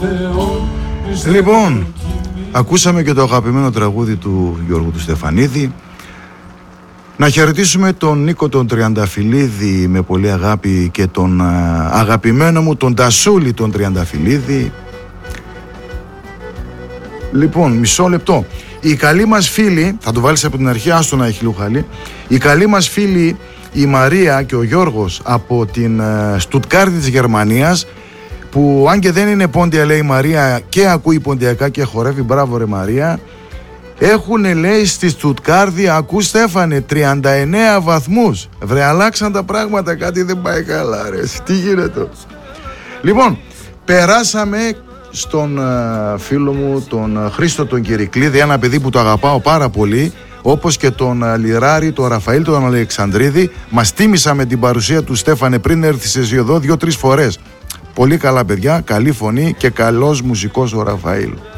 Λοιπόν, ακούσαμε και το αγαπημένο τραγούδι του Γιώργου του Στεφανίδη. Να χαιρετήσουμε τον Νίκο τον Τριανταφυλλίδη με πολύ αγάπη και τον αγαπημένο μου τον Τασούλη τον Τριανταφυλλίδη. Λοιπόν, μισό λεπτό. Οι καλοί μας φίλοι, θα το βάλεις από την αρχή, άστο να έχει λουχαλή. Οι καλοί μας φίλοι, η Μαρία και ο Γιώργος από την Στουτκάρδη της Γερμανίας, που αν και δεν είναι πόντια, λέει η Μαρία, και ακούει ποντιακά και χορεύει, μπράβο ρε Μαρία, έχουν, λέει, στη Στουτκάρδη, ακού Στέφανε, 39 βαθμούς. Βρε, αλλάξαν τα πράγματα, κάτι δεν πάει καλά ρε, τι γίνεται. Λοιπόν, περάσαμε στον φίλο μου τον Χρήστο τον Κυρικλίδη, ένα παιδί που το αγαπάω πάρα πολύ, όπως και τον Λιράρη, τον Ραφαήλ, τον Αλεξανδρίδη. Μας τίμησα με την παρουσία του Στέφανε πριν έρθεις εδώ 2-3 φορές. Πολύ καλά παιδιά, καλή φωνή και καλός μουσικός ο Ραφαήλ.